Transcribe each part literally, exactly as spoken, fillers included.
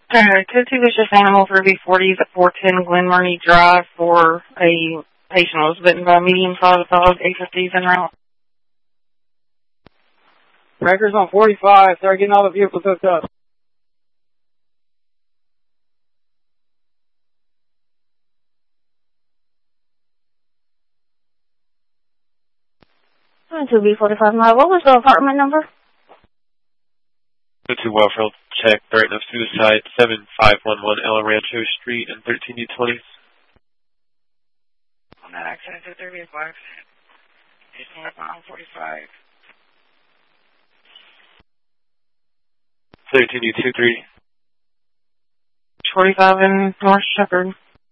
Uh, Tootsie was just animal for V forties at four ten Glen Murray Drive for a patient who was bitten by a medium-sized dog, A fifties en route. Records on forty-five. Start getting all the vehicles hooked up. To B forty-five mile. What was the apartment number? Go to Wellfield check, threat of suicide, seven five one one El Rancho Street and thirteen D twenty. On that accident, two thirty five. Just north on forty-five. thirteen D two three. forty-five in North Shepherd.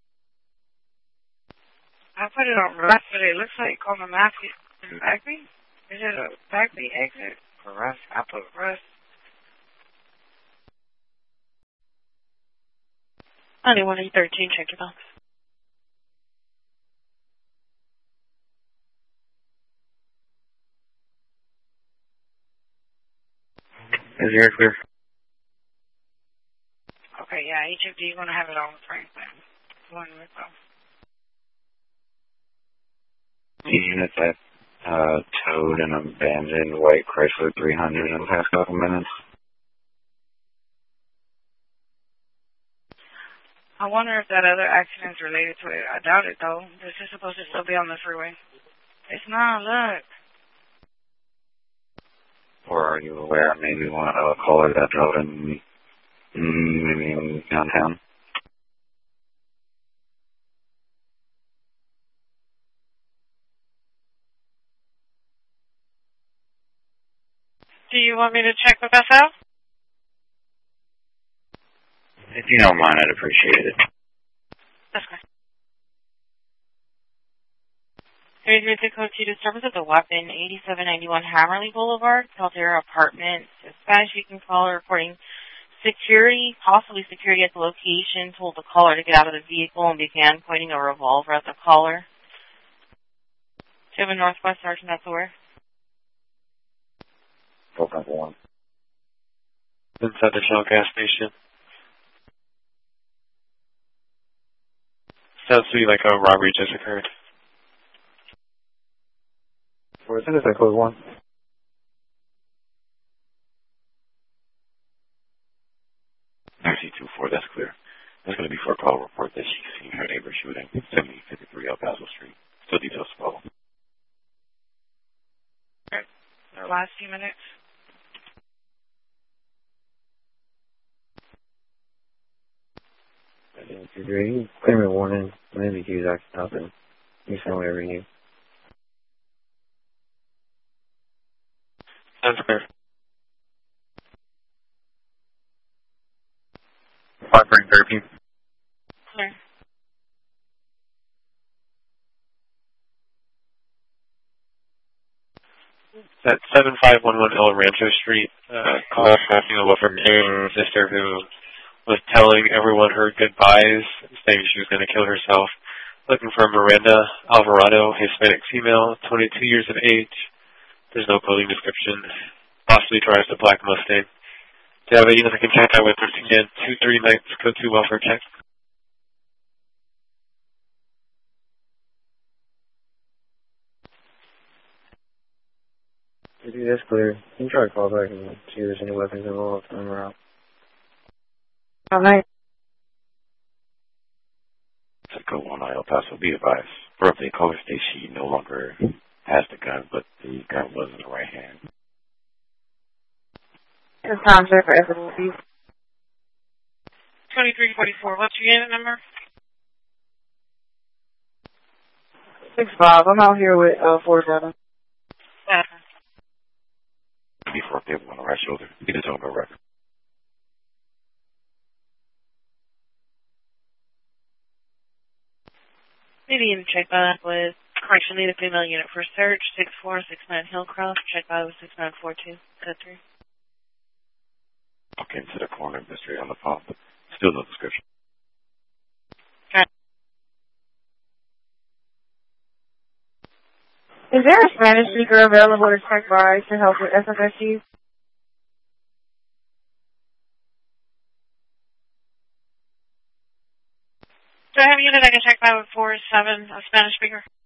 I put it on Russ, but it looks like called a Matthew in Bagby. Is it a Bagby exit for Russ? I put Russ. ninety-one E thirteen, check your box. Is the air clear? Okay, yeah, H F D, you want to have it on with Franklin. One with them. Unit that uh, towed an abandoned white Chrysler three hundred in the past couple minutes. I wonder if that other accident is related to it. I doubt it, though. This is supposed to still be on the freeway. It's not, look. Or are you aware maybe one of a caller that drove in, maybe in downtown? Do you want me to check with S L? If you don't mind, I'd appreciate it. That's fine. Here's the code to service of the weapon, eighty-seven ninety-one Hammerly Boulevard, Caldera Apartments. Spanish speaking caller reporting security, possibly security at the location, told the caller to get out of the vehicle and began pointing a revolver at the caller. Do you have a Northwest Sergeant that's aware? four point one. Inside the Shell gas station. Sounds to me like a robbery just occurred. Where's it? Is that code one? Actually, two four, that's clear. That's going to be for a call report that she's seen her neighbor shooting seventy fifty-three El Paso Street. Still details to follow. Okay. The last few minutes. If you're ready, claim a warning. Maybe use acting up and you send whatever you need. Sounds clear. Five brain therapy. Clear. At seven five one one El Rancho Street, uh, call asking a from a sister who was telling everyone her goodbyes, saying she was going to kill herself. Looking for Miranda Alvarado, Hispanic female, twenty-two years of age. There's no clothing description. Possibly drives a black Mustang. Do you have a unit I can check out with thirteen again? two three nights, code two welfare check. If that's clear, you can try to call back and see if there's any weapons involved on the route. All right. Go on El Paso, be advised. For update, caller states she no longer has the gun, but the gun was in the right hand. It's time for evidence. twenty-three forty-four, what's your unit number? six five, I'm out here with uh, four seven. Uh, Before people on the right shoulder, get his own record. maybe even check that with correction, lead a female unit for search, six four six nine Hillcroft, check that with six nine four two, code three. Okay, into the corner of mystery on the phone, but still no description. Okay. Is there a Spanish speaker available to check by to help with S F S U? I have a unit I can check five four seven, a Spanish speaker.